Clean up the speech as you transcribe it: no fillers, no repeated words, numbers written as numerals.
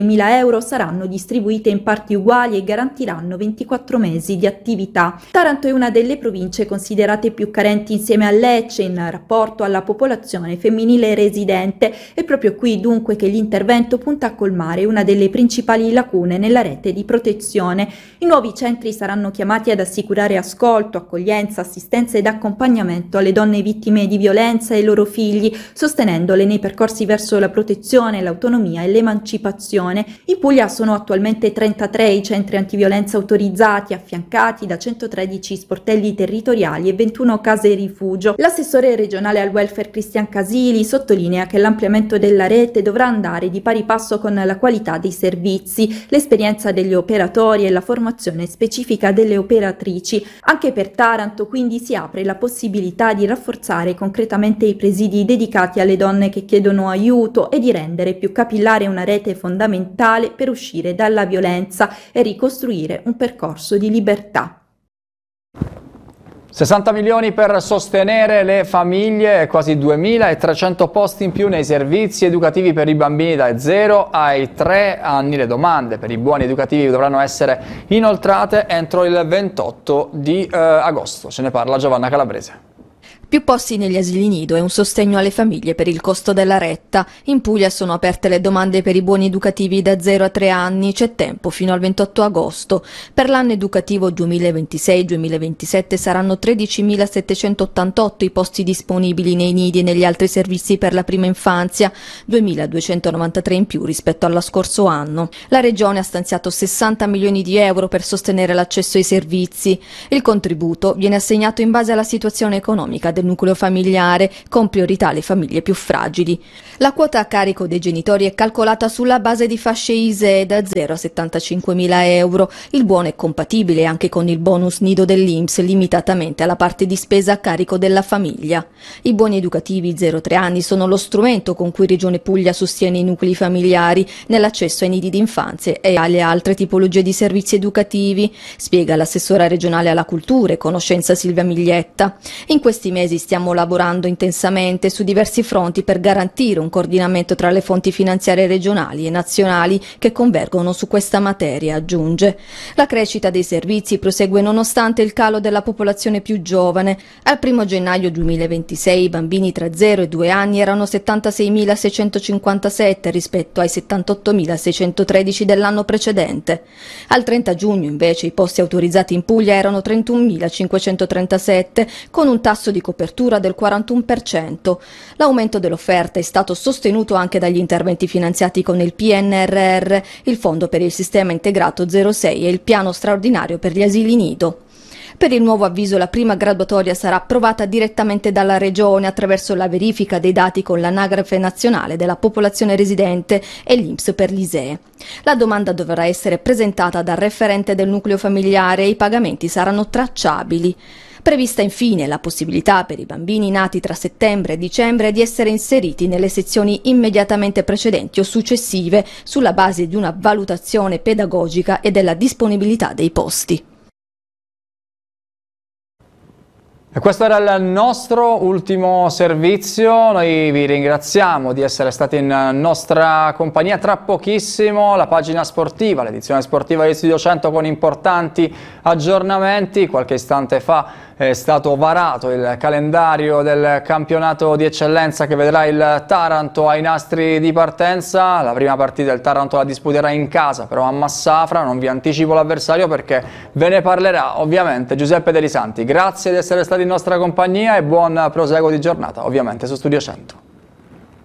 1.000 € saranno distribuite in parti uguali e garantiranno 24 mesi di attività. Taranto è una delle province considerate più carenti insieme a Lecce in rapporto alla popolazione femminile residente. È proprio qui dunque che l'intervento punta a colmare una delle principali lacune nella rete di protezione. I nuovi centri saranno chiamati ad assicurare ascolto, accoglienza, assistenza ed accompagnamento alle donne vittime di violenza e ai loro figli, sostenendole nei percorsi verso la protezione, l'autonomia e l'emancipazione. In Puglia sono attualmente 33 i centri antiviolenza autorizzati, affiancati da 113 sportelli territoriali e 21 case rifugio. L'assessore regionale al welfare Cristian Casili sottolinea che l'ampliamento della rete dovrà andare di pari passo con la qualità dei servizi, l'esperienza degli operatori e la formazione specifica delle operatrici. Anche per Taranto quindi si apre la possibilità di rafforzare concretamente i presidi dedicati alle donne che chiedono aiuto e di rendere più capillare una rete fondamentale per uscire dalla violenza e ricostruire un percorso di libertà. 60 milioni per sostenere le famiglie, quasi 2.300 posti in più nei servizi educativi per i bambini dai 0 ai 3 anni. Le domande per i buoni educativi dovranno essere inoltrate entro il 28 di agosto. Ce ne parla Giovanna Calabrese. Più posti negli asili nido e un sostegno alle famiglie per il costo della retta. In Puglia sono aperte le domande per i buoni educativi da 0 a 3 anni, c'è tempo fino al 28 agosto. Per l'anno educativo 2026-2027 saranno 13.788 i posti disponibili nei nidi e negli altri servizi per la prima infanzia, 2.293 in più rispetto allo scorso anno. La Regione ha stanziato 60 milioni di euro per sostenere l'accesso ai servizi. Il contributo viene assegnato in base alla situazione economica del nucleo familiare, con priorità alle famiglie più fragili. La quota a carico dei genitori è calcolata sulla base di fasce ISEE da 0 a 75.000 euro. Il buono è compatibile anche con il bonus nido dell'INPS, limitatamente alla parte di spesa a carico della famiglia. I buoni educativi 0-3 anni sono lo strumento con cui Regione Puglia sostiene i nuclei familiari nell'accesso ai nidi d'infanzia e alle altre tipologie di servizi educativi, spiega l'assessora regionale alla cultura e conoscenza Silvia Miglietta. In questi mesi stiamo lavorando intensamente su diversi fronti per garantire un coordinamento tra le fonti finanziarie regionali e nazionali che convergono su questa materia, aggiunge. La crescita dei servizi prosegue nonostante il calo della popolazione più giovane. Al 1 gennaio 2026 i bambini tra 0 e 2 anni erano 76.657 rispetto ai 78.613 dell'anno precedente. Al 30 giugno invece i posti autorizzati in Puglia erano 31.537 con un tasso di copertura del 41%. L'aumento dell'offerta è stato sostenuto anche dagli interventi finanziati con il PNRR, il Fondo per il Sistema Integrato 06 e il Piano Straordinario per gli asili nido. Per il nuovo avviso la prima graduatoria sarà approvata direttamente dalla Regione attraverso la verifica dei dati con l'Anagrafe Nazionale della Popolazione Residente e l'INPS per l'ISEE. La domanda dovrà essere presentata dal referente del nucleo familiare e i pagamenti saranno tracciabili. Prevista infine la possibilità per i bambini nati tra settembre e dicembre di essere inseriti nelle sezioni immediatamente precedenti o successive sulla base di una valutazione pedagogica e della disponibilità dei posti. E questo era il nostro ultimo servizio, noi vi ringraziamo di essere stati in nostra compagnia. Tra pochissimo la pagina sportiva, l'edizione sportiva di Studio 100 con importanti aggiornamenti. Qualche istante fa è stato varato il calendario del campionato di eccellenza che vedrà il Taranto ai nastri di partenza. La prima partita il Taranto la disputerà in casa, però a Massafra. Non vi anticipo l'avversario perché ve ne parlerà ovviamente Giuseppe Delisanti. Grazie di essere stati in nostra compagnia e buon proseguo di giornata ovviamente su Studio 100.